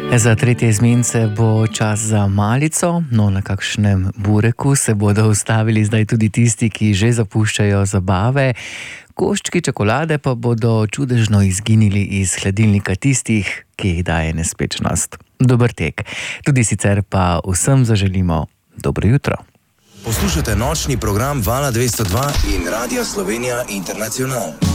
Za tretje izmence bo čas za malico, no na kakšnem bureku se bodo ustavili zdaj tudi tisti, ki že zapuščajo zabave. Koščki čokolade pa bodo čudežno izginili iz hladilnika tistih, ki jih daje nespečnost. Dober tek. Tudi sicer pa vsem zaželimo dobro jutro. Poslušajte nočni program Vala 202 in Radia Slovenija Internacional.